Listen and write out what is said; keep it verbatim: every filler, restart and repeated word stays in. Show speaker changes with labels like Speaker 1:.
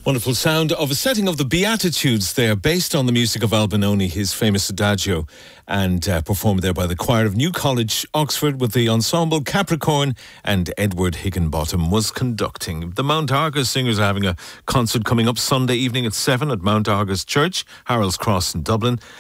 Speaker 1: Wonderful sound of a setting of the Beatitudes there, based on the music of Albinoni, his famous Adagio, and uh, performed there by the choir of New College, Oxford, with the ensemble Capricorn, and Edward Higginbottom was conducting. The Mount Argus Singers are having a concert coming up Sunday evening at seven at Mount Argus Church, Harold's Cross in Dublin.